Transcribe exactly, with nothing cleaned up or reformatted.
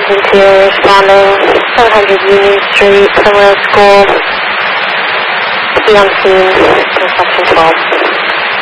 two responding, seven hundred Union Street, Primrose School. Be on scene, reception twelve.